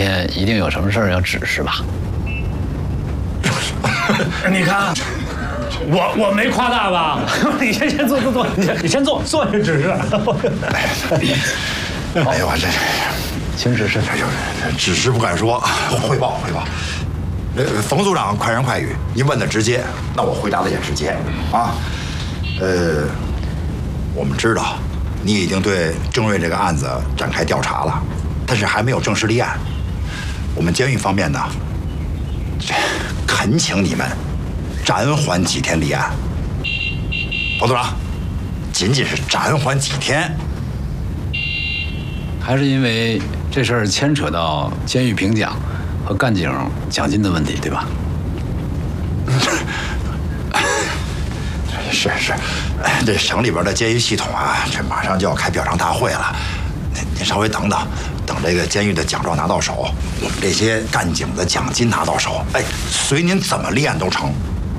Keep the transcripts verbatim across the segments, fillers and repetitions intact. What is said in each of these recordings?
天一定有什么事儿要指示吧？ 你看，我我没夸大吧？你先先坐坐坐，你先你先坐坐就指示。 哎呦，这请指示。 哎呦，指示不敢说，汇报汇报。呃，冯组长快言快语，您问的直接，那我回答的也直接啊。呃，我们知道你已经对郑瑞这个案子展开调查了，但是还没有正式立案。我们监狱方面呢，恳请你们暂缓几天立案。冯组长，仅仅是暂缓几天。 还是因为这事儿牵扯到监狱评奖和干警奖金的问题，对吧？ 是是，这省里边的监狱系统啊，这马上就要开表彰大会了。您您稍微等等，等这个监狱的奖状拿到手，我们这些干警的奖金拿到手，哎，随您怎么立案都成。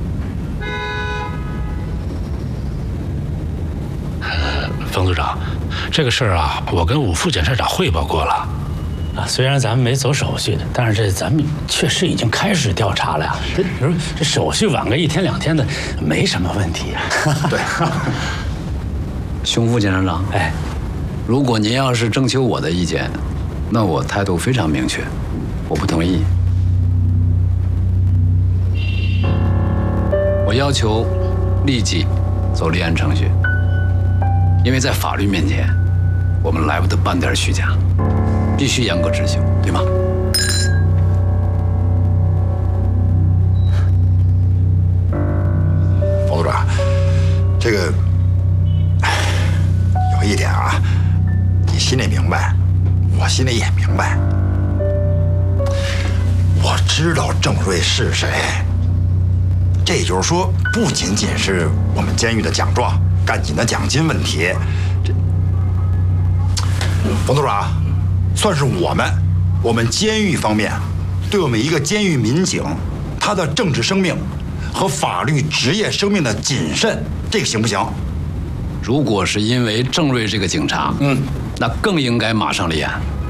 冯组长，这个事儿啊，我跟武副检察长汇报过了。 啊，虽然咱们没走手续的，但是这咱们确实已经开始调查了呀。这你说这手续晚个一天两天的，没什么问题呀。 对， 熊副检察长， 哎， 如果您要是征求我的意见，那我态度非常明确，我不同意。我要求立即走立案程序，因为在法律面前，我们来不得半点虚假。必须严格执行，对吗？ 冯组长，这个有一点啊，你心里明白，我心里也明白。我知道郑瑞是谁，这也就是说，不仅仅是我们监狱的奖状、干警的奖金问题。这，冯组长。算是我们，我们监狱方面，对我们一个监狱民警，他的政治生命和法律职业生命的谨慎，这个行不行？ 如果是因为郑瑞这个警察，嗯，那更应该马上立案。